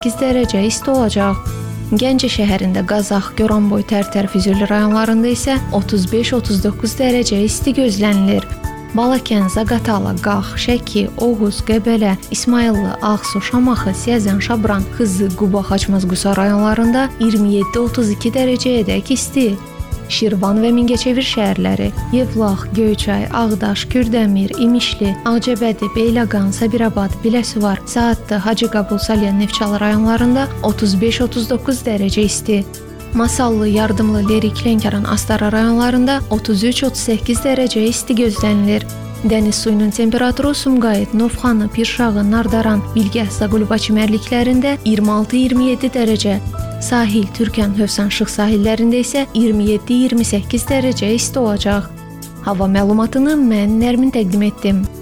8 dərəcə isti olacaq. Gəncə şəhərində Qazax, Goranboy, Tərtər, Füzuli rayonlarında isə 35-39 dərəcə isti gözlənilir. Balakən, Zaqatala, Qax, Şəki, Oğuz, Qəbələ, İsmayıllı, Ağsu, Şamaxı, Siyəzən, Şabran, Xızı, Quba, Xaçmaz, Qusa rayonlarında 27-32 dərəcəyədək isti. Şirvan və Mingəçevir şəhərləri, Yevlax, Göyçay, Ağdaş, Kürdəmir, İmişli, Ağcabədi, Beyləqan, Sabirabad, Biləsuvar, Saatlı, Hacıqabul, Salyan, Neftçala rayonlarında 35-39 dərəcə isti. Masallı, Yardımlı, Lerik, Lənkəran, Astara rayonlarında 33-38 dərəcə isti gözlənilir. Dəniz suyunun temperaturu Sumqayıt, Novxanı, Pirşağı, Nardaran, Bilgəh, Zaqulba çimərliklərində 26-27 dərəcə. Sahil, Türkan, Hövsan, Şıx sahillərində isə 27-28 dərəcə isti olacaq. Hava məlumatını mən Nərmin təqdim etdim.